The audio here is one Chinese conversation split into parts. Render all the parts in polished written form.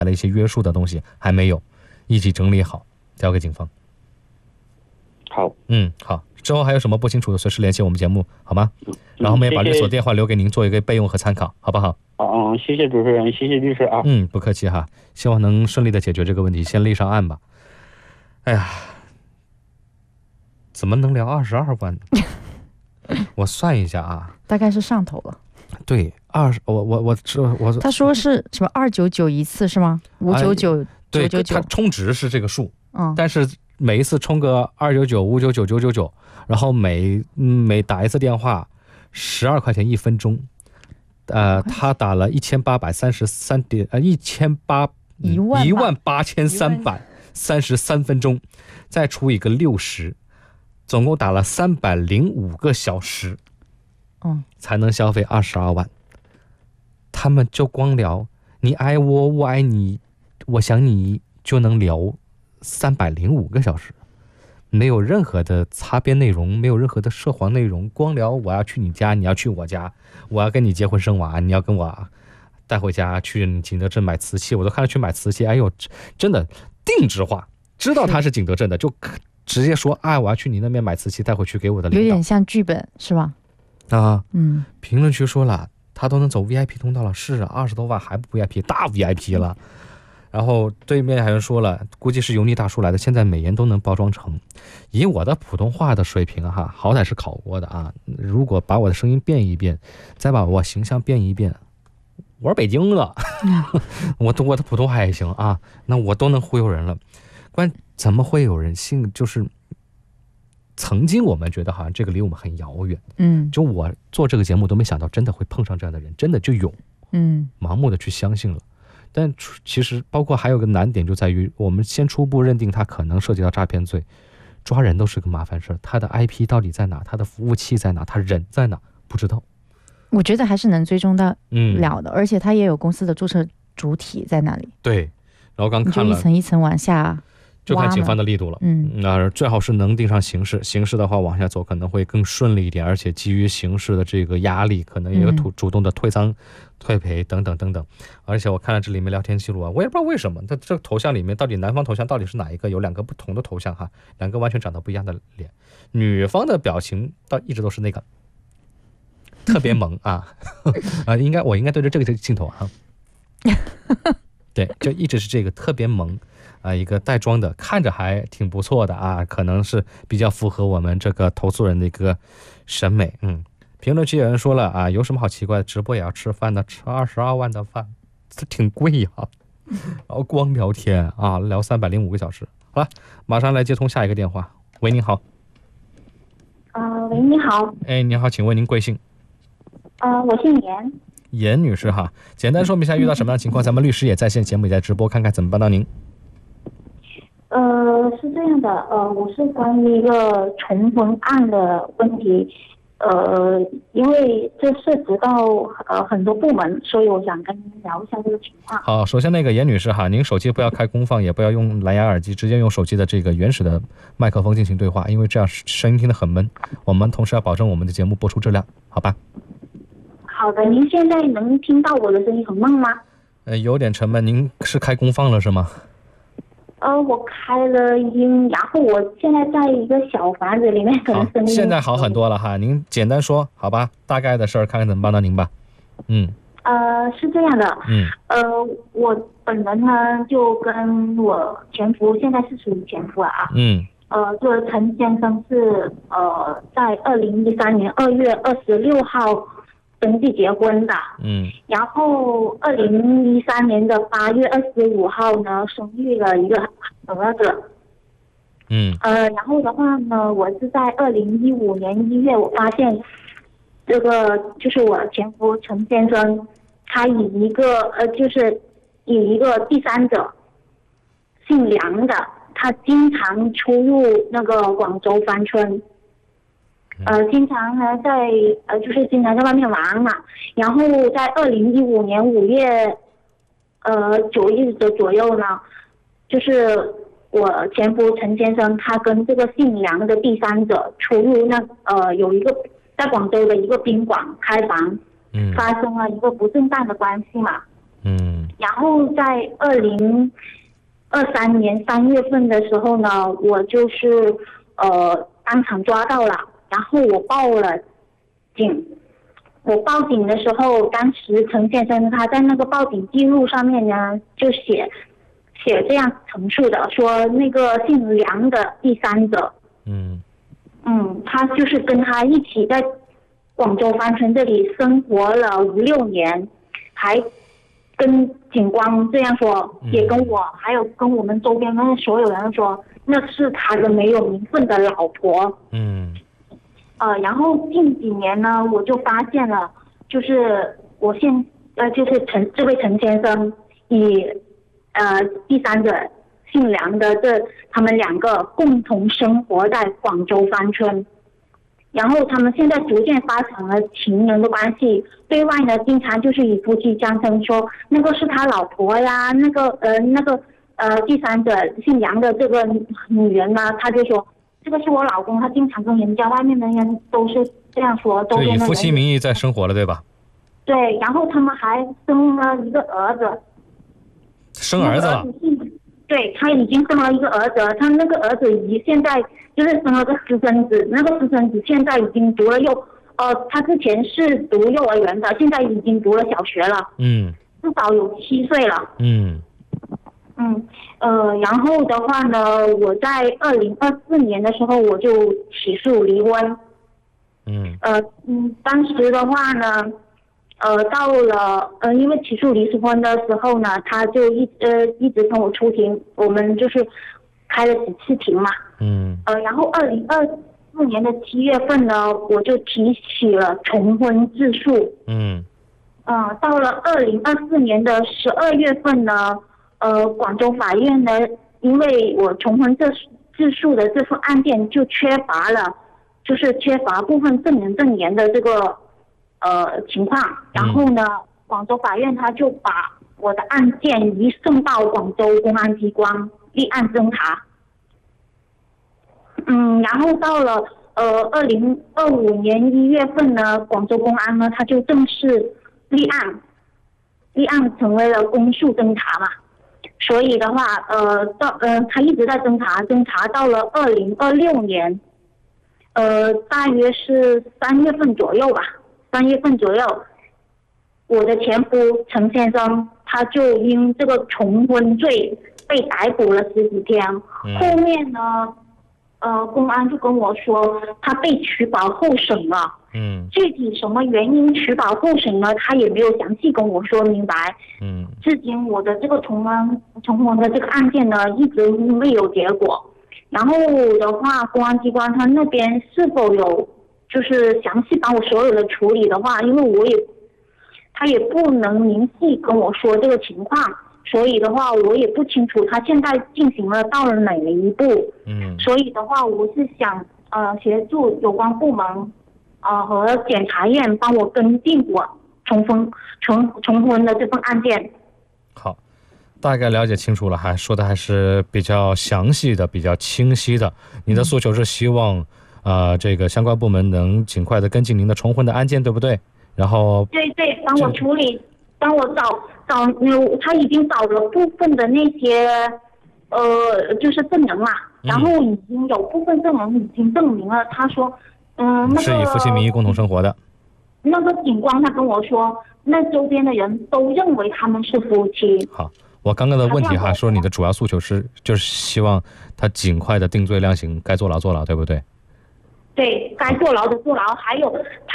了一些约束的东西还没有，一起整理好交给警方。 好， 好，之后还有什么不清楚的随时联系我们节目好吗？然后我们也把律所电话留给您做一个备用和参考，好不好？ 谢谢主持人，谢谢律师啊。 不客气哈，希望能顺利的解决这个问题，先立上案吧。哎呀，怎么能聊22万呢？我算一下啊， 大概是上头了。 对，我他说是什么299一次是吗？599、 对， 999， 它充值是这个数， 但是每一次充个299、599、999，然后每打一次电话12块钱1分钟，他打了18333分钟，再除以个60，总共打了305个小时，才能消费22万。他们就光聊你爱我，我爱你，我想你，就能聊305个小时，没有任何的擦边内容，没有任何的涉黄内容，光聊我要去你家，你要去我家，我要跟你结婚生娃，你要跟我带回家去景德镇买瓷器，我都看着去买瓷器，哎呦，真的定制化，知道他是景德镇的，就直接说我要去你那边买瓷器带回去给我的领导， 有点像剧本是吧？ 评论区说了，他都能走 VIP 通道了，是20多万还不 VIP， 大 VIP 了。然后对面还有人说了，估计是油腻大叔来的，现在美颜都能包装成。以我的普通话的水平好歹是考过的啊，如果把我的声音变一变，再把我形象变一变，我是北京的，我的普通话也行啊，那我都能忽悠人了。怎么会有人信？就是曾经我们觉得好像这个离我们很遥远，就我做这个节目都没想到真的会碰上这样的人，真的就有，盲目的去相信了。但其实包括还有个难点就在于，我们先初步认定他可能涉及到诈骗罪，抓人都是个麻烦事，他的 IP 到底在哪，他的服务器在哪，他人在哪不知道。 我觉得还是能追踪到了的，而且他也有公司的注册主体在那里。对， 然后刚看了你就一层一层往下， 就看警方的力度了。最好是能定上刑事，刑事的话往下走可能会更顺利一点，而且基于刑事的这个压力，可能也有主动的退赃、退赔等等等等。而且我看了这里面聊天记录我也不知道为什么，他这个头像里面到底男方头像到底是哪一个？有2个不同的头像2个完全长得不一样的脸。女方的表情一直都是那个特别萌我应该对着这个镜头对，就一直是这个特别萌一个带妆的，看着还挺不错的可能是比较符合我们这个投诉人的一个审美。评论区有人说了有什么好奇怪的，直播也要吃饭的，吃22万的饭，这挺贵然后光聊天聊305个小时。好了，马上来接通下一个电话。喂，您好。 喂，你好。 你好，请问您贵姓？ 我姓严。 严女士简单说明一下遇到什么样的情况，咱们律师也在线，节目也在直播，看看怎么帮到您。 是这样的，我是关于一个重婚案的问题，因为这涉及到很多部门，所以我想跟您聊一下这个情况。 好，首先那个严女士您手机不要开功放，也不要用蓝牙耳机，直接用手机的这个原始的麦克风进行对话，因为这样声音听得很闷，我们同时要保证我们的节目播出质量，好吧？ 好的，您现在能听到我的声音很闷吗？ 有点沉闷，您是开功放了是吗？ 我开了音，然后我现在在一个小房子里面，可能声音现在好很多了您简单说好吧，大概的事儿看看怎么帮到您吧。 是这样的，我本人呢就跟我前夫，现在是属于前夫就是陈先生是在2013年2月26号登记结婚的，然后2013年的8月25号呢生育了一个儿子，然后的话呢，我是在2015年1月，我发现这个就是我前夫陈先生，他以一个第三者姓梁的，他经常出入那个广州芳村。经常呢经常在外面玩嘛，然后在2015年5月9日的左右呢，就是我前夫陈先生他跟这个姓梁的第三者出入有一个在广州的一个宾馆开房，发生了一个不正当的关系嘛， 然后在2023年3月份的时候呢，我就是当场抓到了，然后我报了警。我报警的时候，当时陈先生他在那个报警记录上面呢，就写这样陈述的，说那个姓梁的第三者，他就是跟他一起在广州帆村这里生活了5-6年，还跟警官这样说，也跟我还有跟我们周边的所有人说，那是他的没有名分的老婆。然后近几年呢，我就发现了，就是就是这位陈先生以第三者姓梁的他们2个共同生活在广州帆村，然后他们现在逐渐发展了情人的关系，对外呢经常就是以夫妻相称，说那个是他老婆呀，那个第三者姓梁的这个女人呢，他就说这个是我老公，他经常跟人家外面的人都是这样说，都以夫妻名义在生活了，对吧？ 对，然后他们还生了一个儿子。 生儿子了？ 对，他已经生了一个儿子，他那个儿子现在就是生了个私生子，那个私生子现在已经读了他之前是读幼儿园的，现在已经读了小学了，至少有7岁了。然后的话呢，我在2024年的时候我就起诉离婚。当时的话呢，到了因为起诉离婚的时候呢，他就一直跟我出庭，我们就是开了几次庭嘛。然后2024年的7月份呢，我就提起了重婚自诉。到了2024年的12月份呢。广州法院呢，因为我重婚自诉的这份案件就缺乏部分证人证言的这个情况，然后呢，广州法院他就把我的案件移送到广州公安机关立案侦查。然后到了2025年1月份呢，广州公安呢他就正式立案成为了公诉侦查嘛。所以的话，他一直在侦查到了2026年，大约是3月份左右吧。3月份左右，我的前夫陈先生他就因这个重婚罪被逮捕了10几天。后面呢，公安就跟我说他被取保候审了。具体什么原因取保候审呢？他也没有详细跟我说明白。至今我的这个重婚的这个案件呢，一直没有结果。然后的话，公安机关他那边是否有就是详细帮我所有的处理的话，因为他也不能明细跟我说这个情况，所以的话我也不清楚他现在进行了到了哪一步。所以的话，我是想协助有关部门。和检察院帮我跟进我重婚的这份案件。 好，大概了解清楚了，还说的还是比较详细的，比较清晰的。你的诉求是希望这个相关部门能尽快的跟进您的重婚的案件，对不对？然后对，帮我处理，帮我找他已经找了部分的那些就是证人嘛，然后已经有部分证人已经证明了，他说是以夫妻名义共同生活的。 那个警官他跟我说，那周边的人都认为他们是夫妻。 好，我刚刚的问题说你的主要诉求就是希望他尽快的定罪量刑，该坐牢坐牢，对不对？ 对，该坐牢的坐牢，还有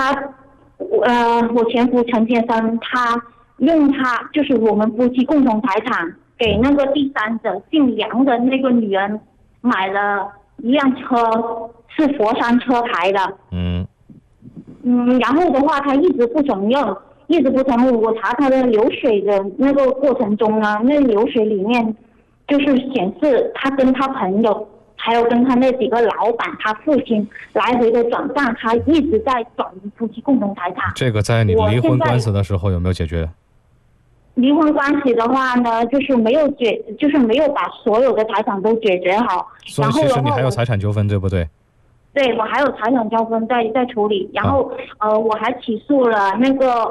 我前夫陈先生，他用就是我们夫妻共同财产给那个第三者姓梁的那个女人买了一辆车，是佛山车牌的。然后的话他一直不承认。我查他的流水的那个过程中呢，那流水里面就是显示他跟他朋友还有跟他那几个老板他父亲来回的转账，他一直在转移夫妻共同财产。 这个在你离婚官司的时候有没有解决？ 离婚关系的话呢，就是没有把所有的财产都解决好。 所以其实你还有财产纠纷，对不对？ 对，我还有财产纠纷在处理。然后我还起诉了那个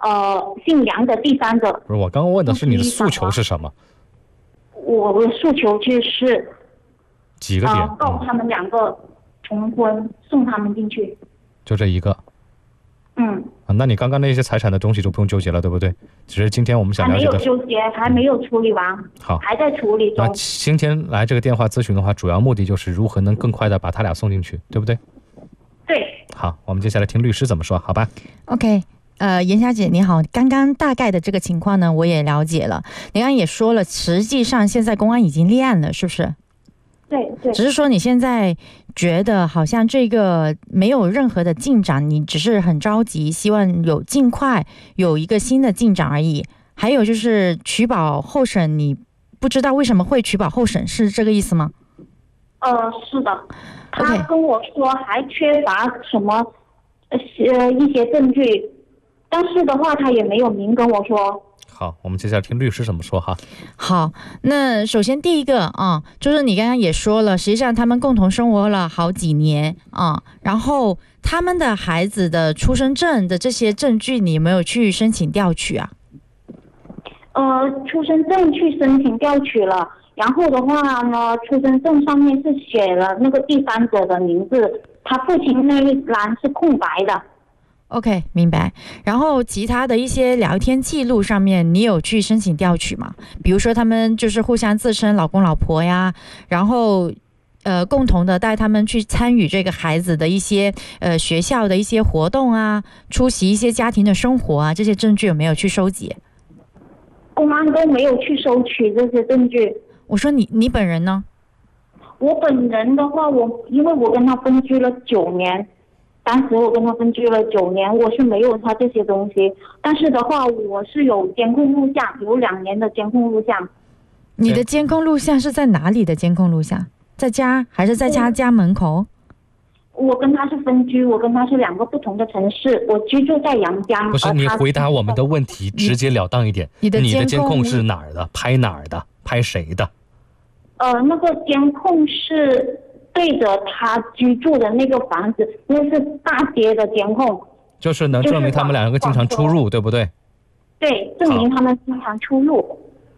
姓梁的第三者。 不是，我刚刚问的是你的诉求是什么？ 我的诉求就是几个点？ 告他们2个重婚，送他们进去。 就这一个？那你刚刚那些财产的东西就不用纠结了，对不对？只是今天我们想了解的。 还没有纠结，还没有处理完。 好， 还在处理中。 那今天来这个电话咨询的话，主要目的就是如何能更快的把他俩送进去，对不对？ 对。 好，我们接下来听律师怎么说，好吧 ？OK。严小姐你好，刚刚大概的这个情况呢，我也了解了。你刚刚也说了，实际上现在公安已经立案了，是不是？ 对。 只是说你现在觉得好像这个没有任何的进展，你只是很着急，希望尽快有一个新的进展而已。还有就是取保候审，你不知道为什么会取保候审，是这个意思吗？ 是的。他跟我说还缺乏什么一些证据。但是的话他也没有明跟我说。 好，我们接下来听律师怎么说哈。 好，那首先第一个就是你刚刚也说了，实际上他们共同生活了好几年然后他们的孩子的出生证的这些证据你有没有去申请调取啊？ 出生证去申请调取了，然后的话呢，出生证上面是写了那个第三者的名字，他父亲那一栏是空白的。 OK， 明白。然后其他的一些聊天记录上面，你有去申请调取吗？比如说他们就是互相自称老公老婆呀，然后共同的带他们去参与这个孩子的一些学校的一些活动啊，出席一些家庭的生活啊，这些证据有没有去收集？ 公安都没有去收取这些证据。 我说你本人呢？ 我本人的话，因为我跟他分居了9年。当时我跟他分居了9年，我是没有他这些东西，但是的话我是有监控录像，有2年的监控录像。 你的监控录像是在哪里的监控录像？在家还是在他家门口？ 我跟他是分居，我跟他是2个不同的城市，我居住在阳江。 不是，你回答我们的问题直截了当一点。你的监控是哪儿的？拍哪儿的？拍谁的？ 那个监控是对着他居住的那个房子，那是大街的监控， 就是能证明他们2个经常出入，对不对？ 对，证明他们经常出入。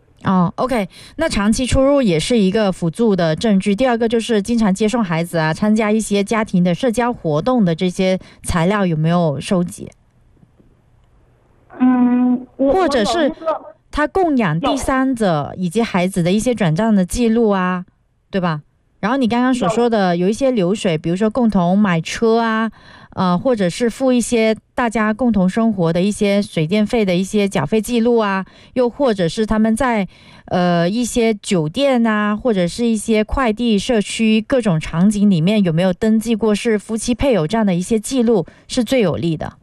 OK， 那长期出入也是一个辅助的证据。第二个就是经常接送孩子啊，参加一些家庭的社交活动的这些材料有没有收集？或者是他供养第三者以及孩子的一些转账的记录啊，对吧？然后你刚刚所说的有一些流水，比如说共同买车啊，或者是付一些大家共同生活的一些水电费的一些缴费记录啊，又或者是他们在一些酒店啊，或者是一些快递社区各种场景里面有没有登记过是夫妻配偶这样的一些记录是最有利的。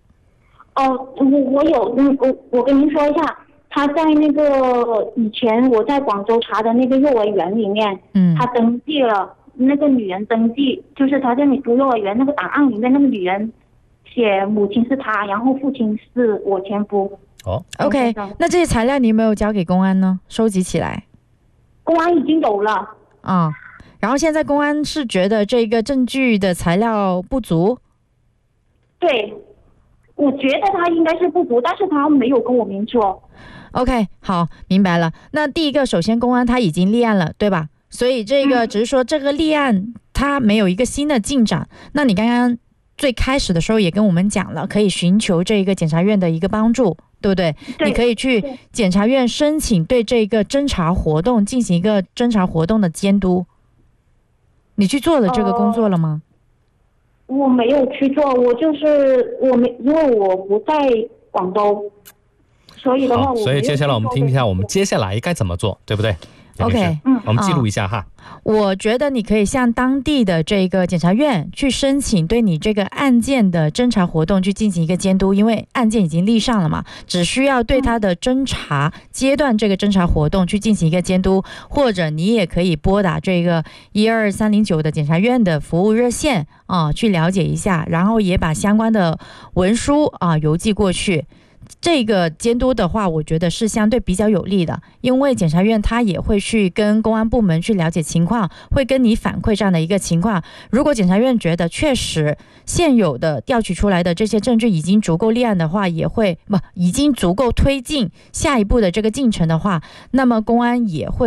我有，我跟您说一下。他在那个以前我在广州查的那个幼儿园里面，他登记了，那个女人登记，就是他在你读幼儿园那个档案里面，那个女人写母亲是他，然后父亲是我前夫。 OK， 那这些材料你有没有交给公安呢？收集起来？ 公安已经有了。 然后现在公安是觉得这个证据的材料不足？ 对，我觉得他应该是不足，但是他没有跟我明说。 OK， 好，明白了。那第一个，首先公安他已经立案了，对吧？所以这个只是说这个立案它没有一个新的进展。那你刚刚最开始的时候也跟我们讲了，可以寻求这个检察院的一个帮助，对不对？你可以去检察院申请对这个侦查活动进行一个侦查活动的监督。你去做了这个工作了吗？ 我没有去做，因为我不在广州。所以的话， 所以接下来我们听一下我们接下来该怎么做，对不对？ OK， 我们记录一下哈。 我觉得你可以向当地的这个检察院去申请对你这个案件的侦查活动去进行一个监督，因为案件已经立上了嘛，只需要对他的侦查阶段这个侦查活动去进行一个监督，或者你也可以拨打这个12309的检察院的服务热线去了解一下，然后也把相关的文书邮寄过去。 这个监督的话，我觉得是相对比较有利的，因为检察院他也会去跟公安部门去了解情况，会跟你反馈这样的一个情况。如果检察院觉得确实现有的调取出来的这些证据已经足够立案的话，已经足够推进下一步的这个进程的话，那么公安也会